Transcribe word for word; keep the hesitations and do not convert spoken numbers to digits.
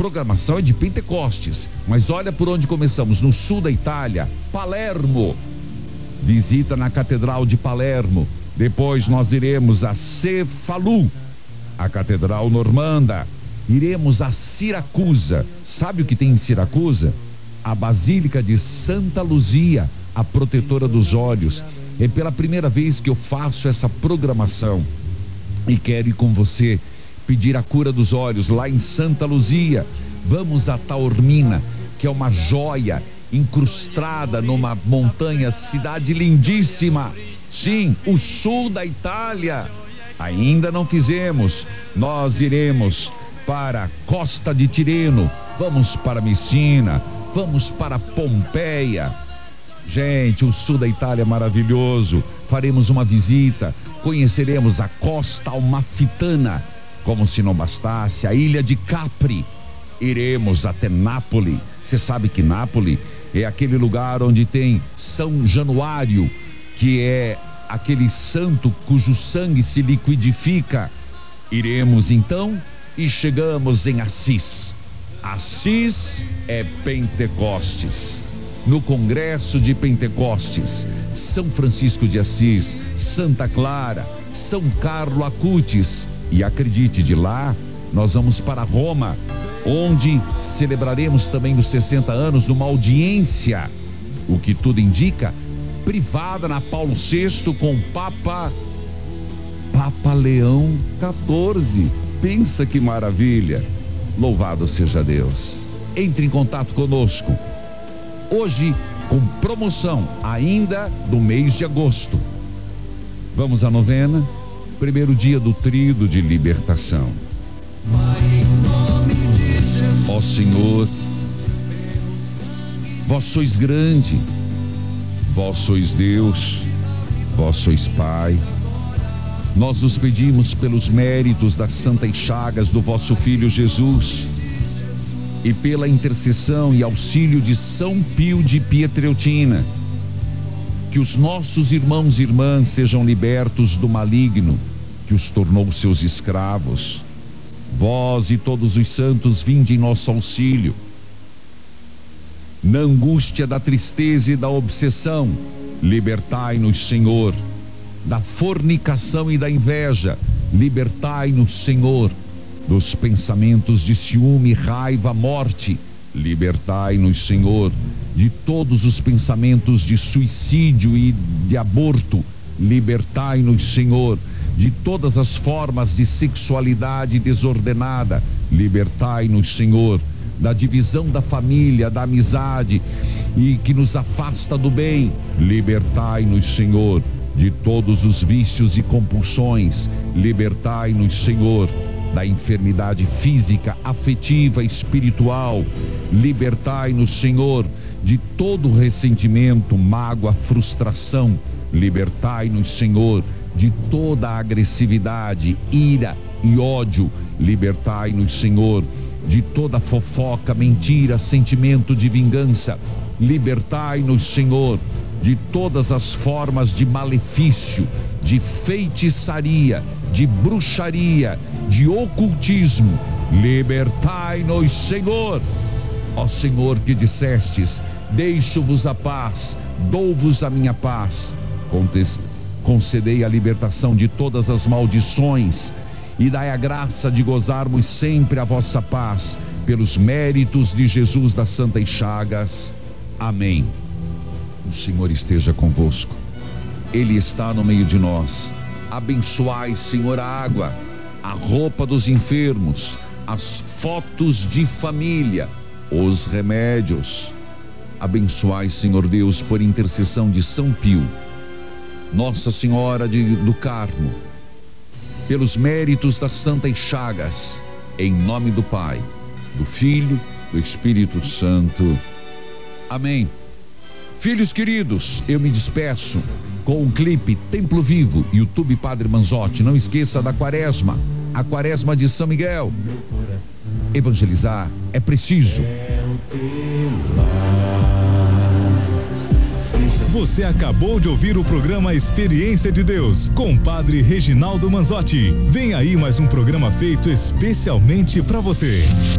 programação é de Pentecostes, mas olha por onde começamos, no sul da Itália, Palermo. Visita na Catedral de Palermo. Depois nós iremos a Cefalù, a Catedral Normanda. Iremos a Siracusa. Sabe o que tem em Siracusa? A Basílica de Santa Luzia, a protetora dos olhos. É pela primeira vez que eu faço essa programação e quero ir com você pedir a cura dos olhos lá em Santa Luzia. Vamos a Taormina, que é uma joia incrustada numa montanha, cidade lindíssima. Sim, o sul da Itália. Ainda não fizemos. Nós iremos para Costa de Tireno, vamos para Messina, vamos para Pompeia. Gente, o sul da Itália é maravilhoso. Faremos uma visita, conheceremos a Costa Amalfitana, como se não bastasse, a ilha de Capri. Iremos até Nápoles. Você sabe que Nápoles é aquele lugar onde tem São Januário, que é aquele santo cujo sangue se liquidifica. Iremos então e chegamos em Assis. Assis é Pentecostes. No Congresso de Pentecostes, São Francisco de Assis, Santa Clara, São Carlo Acutis. E acredite, de lá nós vamos para Roma, onde celebraremos também os sessenta anos numa audiência, o que tudo indica, privada na Paulo sexto com o Papa Papa Leão quatorze. Pensa que maravilha. Louvado seja Deus. Entre em contato conosco hoje com promoção ainda do mês de agosto. Vamos à novena, primeiro dia do tríduo de libertação. Ó Senhor, vós sois grande, vós sois Deus, vós sois Pai. Nós os pedimos pelos méritos das santas chagas do vosso Filho Jesus e pela intercessão e auxílio de São Pio de Pietrelcina, que os nossos irmãos e irmãs sejam libertos do maligno que os tornou seus escravos. Vós e todos os santos, vinde em nosso auxílio. Na angústia da tristeza e da obsessão, libertai-nos, Senhor. Da fornicação e da inveja, libertai-nos, Senhor. Dos pensamentos de ciúme, raiva, morte, libertai-nos, Senhor. De todos os pensamentos de suicídio e de aborto, libertai-nos, Senhor. De todas as formas de sexualidade desordenada, libertai-nos, Senhor. Da divisão da família, da amizade e que nos afasta do bem, libertai-nos, Senhor. De todos os vícios e compulsões, libertai-nos, Senhor. Da enfermidade física, afetiva, espiritual, libertai-nos, Senhor. De todo ressentimento, mágoa, frustração, libertai-nos, Senhor. De toda agressividade, ira e ódio, libertai-nos, Senhor. De toda fofoca, mentira, sentimento de vingança, libertai-nos, Senhor. De todas as formas de malefício, de feitiçaria, de bruxaria, de ocultismo, libertai-nos, Senhor. Ó Senhor, que dissestes: deixo-vos a paz, dou-vos a minha paz. Concedei a libertação de todas as maldições e dai a graça de gozarmos sempre a vossa paz, pelos méritos de Jesus das Santas Chagas. Amém. O Senhor esteja convosco, Ele está no meio de nós. Abençoai, Senhor, a água, a roupa dos enfermos, as fotos de família, os remédios. Abençoai, Senhor Deus, por intercessão de São Pio, Nossa Senhora de, do Carmo, pelos méritos das Santas Chagas, em nome do Pai, do Filho, do Espírito Santo. Amém. Filhos queridos, eu me despeço com o clipe Templo Vivo, YouTube Padre Manzotti. Não esqueça da quaresma, a quaresma de São Miguel. Evangelizar é preciso. Você acabou de ouvir o programa Experiência de Deus com o Padre Reginaldo Manzotti. Vem aí mais um programa feito especialmente para você.